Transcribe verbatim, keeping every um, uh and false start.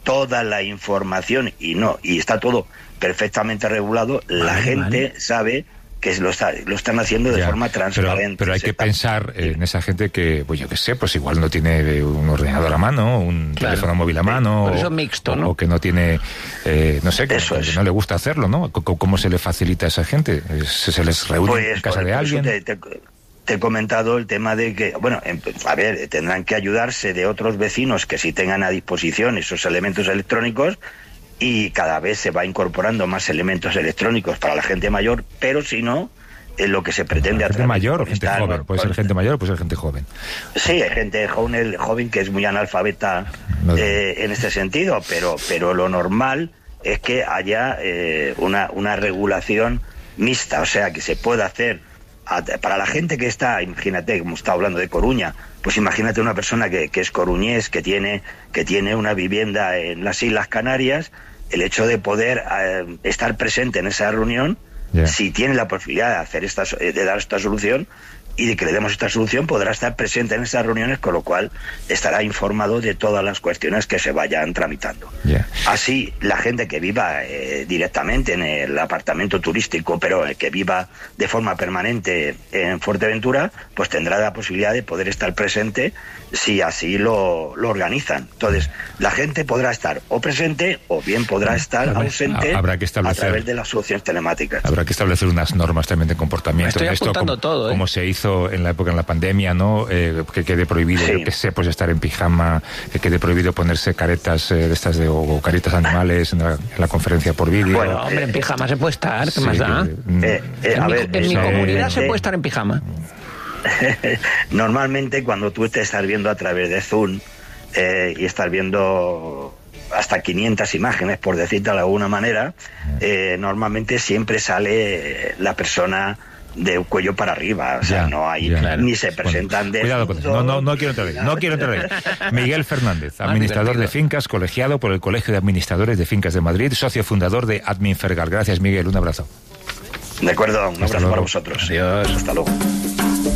toda la información y no y está todo perfectamente regulado, vale, la gente vale. sabe que lo, está, lo están haciendo de ya, forma transparente. Pero, pero hay que está... pensar en esa gente que, pues yo qué sé, pues igual no tiene un ordenador a mano, un claro. teléfono móvil a mano, por eso o, mixto, ¿no? o que no tiene, eh, no sé, que, eso que es. no le gusta hacerlo, ¿no? ¿Cómo se le facilita a esa gente? ¿Se, se les reúne pues, en casa pues, de alguien? Te, te, te he comentado el tema de que, bueno, a ver, tendrán que ayudarse de otros vecinos que sí tengan a disposición esos elementos electrónicos, y cada vez se va incorporando más elementos electrónicos para la gente mayor, pero si no, eh, lo que se pretende ¿Gente a mayor o gente esta, joven? Puede con, ser gente mayor o puede ser gente joven. Sí, hay gente joven, joven que es muy analfabeta no, eh, en este sentido, pero, pero lo normal es que haya eh, una, una regulación mixta, o sea, que se pueda hacer a, para la gente que está, imagínate, como está hablando de Coruña, pues imagínate una persona que, que es coruñés, que tiene, que tiene una vivienda en las Islas Canarias, el hecho de poder eh, estar presente en esa reunión, yeah. si tiene la posibilidad de hacer esta, de dar esta solución y de que le demos esta solución, podrá estar presente en esas reuniones, con lo cual estará informado de todas las cuestiones que se vayan tramitando. Yeah. Así, la gente que viva eh, directamente en el apartamento turístico, pero eh, que viva de forma permanente en Fuerteventura, pues tendrá la posibilidad de poder estar presente si así lo, lo organizan. Entonces, la gente podrá estar o presente o bien podrá estar habrá, ausente habrá que establecer, a través de las soluciones telemáticas. Habrá que establecer unas normas también de comportamiento. Me estoy Esto apuntando como, todo, ¿eh? como se hizo en la época en la pandemia, ¿no? Eh, que quede prohibido, sí. yo que sé, pues estar en pijama, que quede prohibido ponerse caretas eh, de estas de o caretas animales en la, en la conferencia por vídeo. Bueno, hombre, en pijama se puede estar, ¿qué sí, más da? Eh, eh, en a mi, ver, en mi eh, comunidad eh, se eh, puede estar en pijama. Normalmente cuando tú te estás viendo a través de Zoom eh, y estás viendo hasta quinientas imágenes, por decirte de alguna manera, eh, normalmente siempre sale la persona de cuello para arriba, o sea, ya, no hay, ya, ni se presentan bueno, de... Cuidado con eso, no, no, no quiero entrar ahí, no quiero entrar ahí. Miguel Fernández, administrador de fincas, colegiado por el Colegio de Administradores de Fincas de Madrid, socio fundador de Adminfergal. Gracias, Miguel, un abrazo. De acuerdo, un Hasta abrazo luego. para vosotros. Adiós. Hasta luego.